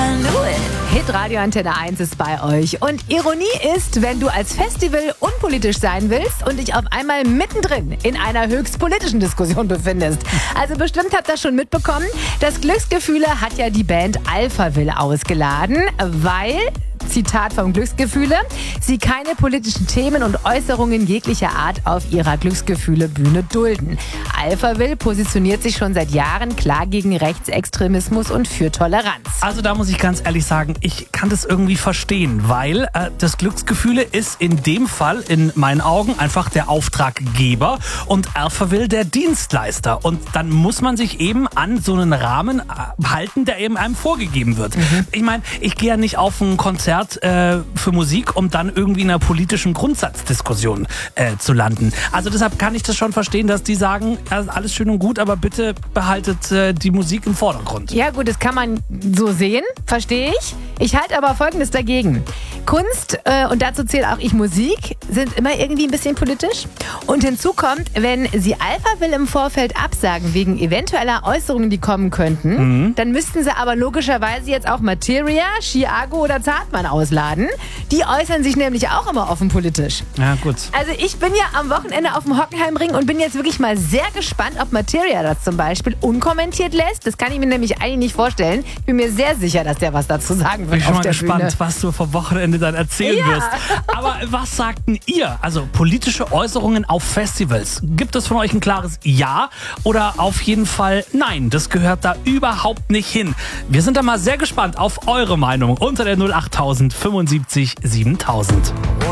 Hitradio Antenne 1 ist bei euch. Und Ironie ist, wenn du als Festival unpolitisch sein willst und dich auf einmal mittendrin in einer höchst politischen Diskussion befindest. Also bestimmt habt ihr das schon mitbekommen. Das Glücksgefühle hat ja die Band Alphaville ausgeladen, weil... Zitat vom Glücksgefühle, sie keine politischen Themen und Äußerungen jeglicher Art auf ihrer Glücksgefühle-Bühne dulden. Alphaville positioniert sich schon seit Jahren klar gegen Rechtsextremismus und für Toleranz. Also da muss ich ganz ehrlich sagen, ich kann das irgendwie verstehen, weil das Glücksgefühle ist in dem Fall in meinen Augen einfach der Auftraggeber und Alphaville der Dienstleister. Und dann muss man sich eben an so einen Rahmen halten, der eben einem vorgegeben wird. Ich meine, ich gehe ja nicht auf ein Konzert für Musik, um dann irgendwie in einer politischen Grundsatzdiskussion zu landen. Also deshalb kann ich das schon verstehen, dass die sagen, alles schön und gut, aber bitte behaltet die Musik im Vordergrund. Ja gut, das kann man so sehen, verstehe ich. Ich halte aber Folgendes dagegen. Kunst, und dazu zählt auch ich Musik, sind immer irgendwie ein bisschen politisch. Und hinzu kommt, wenn sie Alphaville im Vorfeld absagen wegen eventueller Äußerungen, die kommen könnten, dann müssten sie aber logischerweise jetzt auch Materia, Chiago oder Zartmann ausladen. Die äußern sich nämlich auch immer offen politisch. Ja, gut. Also ich bin ja am Wochenende auf dem Hockenheimring und bin jetzt wirklich mal sehr gespannt, ob Materia das zum Beispiel unkommentiert lässt. Das kann ich mir nämlich eigentlich nicht vorstellen. Ich bin mir sehr sicher, dass der was dazu sagen wird. Ich bin schon auf mal der gespannt, Bühne. was du vom Wochenende dann erzählen wirst. Aber was sagten ihr? Also politische Äußerungen auf Festivals. Gibt es von euch ein klares Ja oder auf jeden Fall Nein? Das gehört da überhaupt nicht hin. Wir sind da mal sehr gespannt auf eure Meinung unter der 08000 75 7000.